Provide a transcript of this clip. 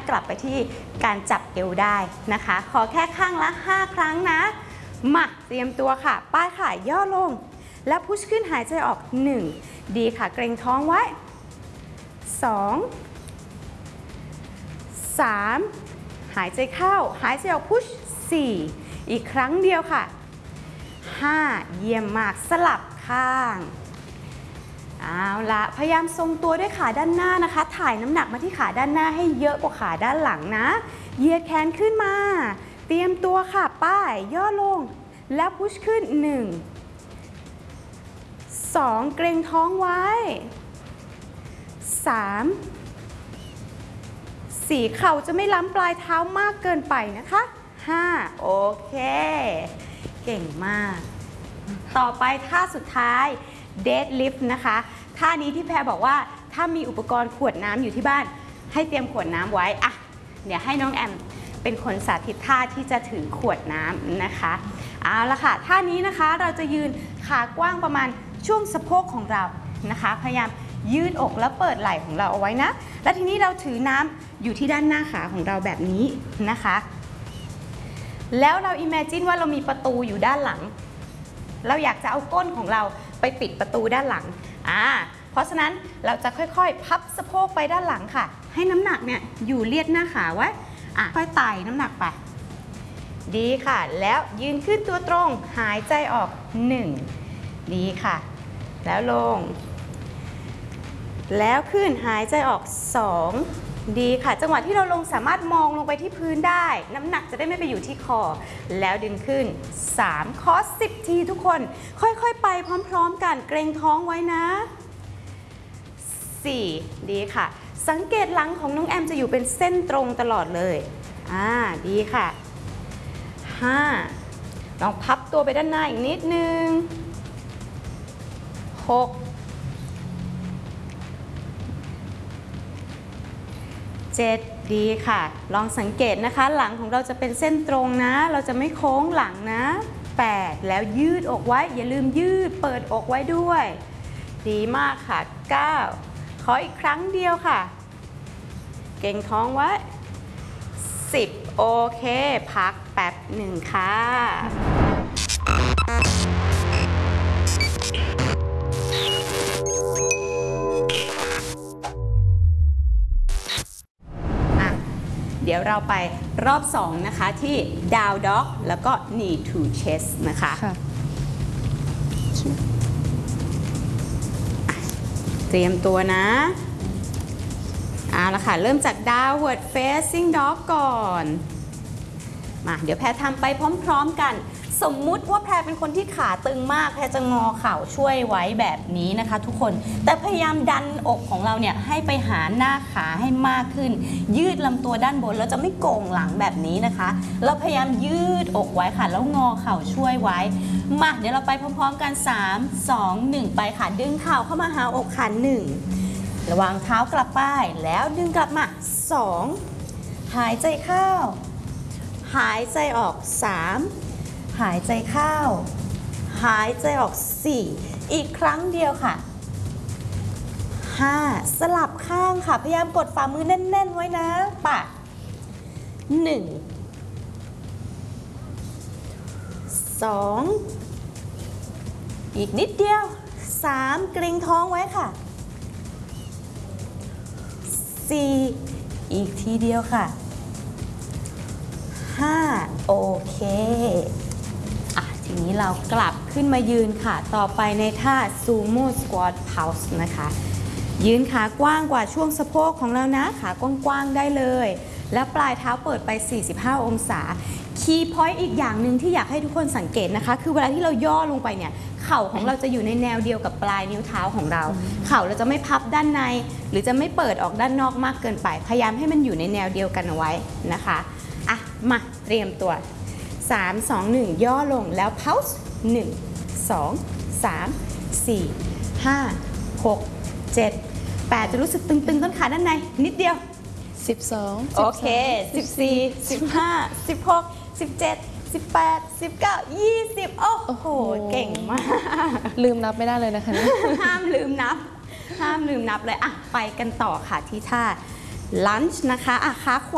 กลับไปที่การจับเอวได้นะคะขอแค่ข้างละ5ครั้งนะมาเตรียมตัวค่ะป้ายขาย่อลงแล้วพุชขึ้นหายใจออก1ดีค่ะเกรงท้องไว้2 3หายใจเข้าหายใจออกพุช4อีกครั้งเดียวค่ะ5เยี่ยมมากสลับข้างเอาละพยายามทรงตัวด้วยขาด้านหน้านะคะถ่ายน้ำหนักมาที่ขาด้านหน้าให้เยอะกว่าขาด้านหลังนะเหยียดแขนขึ้นมาเตรียมตัวค่ะป้ายย่อลงแล้วพุชขึ้น1 2เกรงท้องไว้3 4เข่าจะไม่ล้ำปลายเท้ามากเกินไปนะคะ5โอเคเก่งมากต่อไปท่าสุดท้ายเดดลิฟต์นะคะท่านี้ที่แพรบอกว่าถ้ามีอุปกรณ์ขวดน้ำอยู่ที่บ้านให้เตรียมขวดน้ำไว้อ่ะเดี๋ยวให้น้องแอมเป็นคนสาธิตท่าที่จะถือขวดน้ำนะคะเอาละค่ะท่านี้นะคะเราจะยืนขากว้างประมาณช่วงสะโพกของเรานะคะพยายามยืดอกแล้วเปิดไหล่ของเราเอาไว้นะและทีนี้เราถือน้ำอยู่ที่ด้านหน้าขาของเราแบบนี้นะคะแล้วเรา imagine ว่าเรามีประตูอยู่ด้านหลังเราอยากจะเอาก้นของเราไปปิดประตูด้านหลังเพราะฉะนั้นเราจะค่อยๆพับสะโพกไปด้านหลังค่ะให้น้ำหนักเนี่ยอยู่เลียดหน้าขาไว้ค่อยไต่น้ำหนักไปดีค่ะแล้วยืนขึ้นตัวตรงหายใจออก1ดีค่ะแล้วลงแล้วขึ้นหายใจออก2ดีค่ะจังหวะที่เราลงสามารถมองลงไปที่พื้นได้น้ำหนักจะได้ไม่ไปอยู่ที่คอแล้วดึงขึ้น3ขอ10ทีทุกคนค่อยๆไปพร้อมๆกันเกรงท้องไว้นะ4ดีค่ะสังเกตหลังของน้องแอมจะอยู่เป็นเส้นตรงตลอดเลยดีค่ะ5ลองพับตัวไปด้านหน้าอีกนิดนึง6 7ดีค่ะลองสังเกตนะคะหลังของเราจะเป็นเส้นตรงนะเราจะไม่โค้งหลังนะ8แล้วยืดอกไว้อย่าลืมยืดเปิดอกไว้ด้วยดีมากค่ะ9ขออีกครั้งเดียวค่ะเก่งท้องไว้10โอเคพักแป๊บหนึ่งค่ะเดี๋ยวเราไปรอบ2นะคะที่ down dog แล้วก็ knee to chest นะคะเตรียมตัวนะเอาละค่ะเริ่มจาก downward facing dog ก่อนมาเดี๋ยวแพรทำไปพร้อมๆกันสมมุติว่าแพรเป็นคนที่ขาตึงมากแพรจะงอเข่าช่วยไว้แบบนี้นะคะทุกคนแต่พยายามดันอกของเราเนี่ยให้ไปหาหน้าขาให้มากขึ้นยืดลำตัวด้านบนแล้วจะไม่โก่งหลังแบบนี้นะคะเราพยายามยืดอกไว้ค่ะแล้วงอเข่าช่วยไว้มาเดี๋ยวเราไปพร้อมๆกัน3 2 1ไปค่ะดึงเข่าเข้ามาหาอกค่ะ1ระวังเท้ากลับไปแล้วดึงกลับมา2หายใจเข้าหายใจออก3หายใจเข้าหายใจออก4อีกครั้งเดียวค่ะ5สลับข้างค่ะพยายามกดฝ่ามือแน่นๆไว้นะปะ1 2อีกนิดเดียว3เกร็งท้องไว้ค่ะ4อีกทีเดียวค่ะ5โอเคทีนี้เรากลับขึ้นมายืนค่ะต่อไปในท่า Sumo Squat Pulse นะคะยืนขากว้างกว่าช่วงสะโพกของเรานะขากว้างๆได้เลยและปลายเท้าเปิดไป45องศาคีย์พอยต์อีกอย่างหนึ่งที่อยากให้ทุกคนสังเกตนะคะคือเวลาที่เราย่อลงไปเนี่ยเข่าของเราจะอยู่ในแนวเดียวกับปลายนิ้วเท้าของเราเข่าเราจะไม่พับด้านในหรือจะไม่เปิดออกด้านนอกมากเกินไปพยายามให้มันอยู่ในแนวเดียวกันเอาไว้นะคะมาเตรียมตัว3 2 1ย่อลงแล้ว pulse 1 2 3 4 5 6 7 8จะรู้สึกตึงๆต้นขาด้านในนิดเดียว12โอเค14 15 16 17 18 19 20โอ้โหเก่งมากลืมนับไม่ได้เลยนะคะห้ามลืมนับเลยไปกันต่อค่ะที่ท่า lunge นะคะขาขวา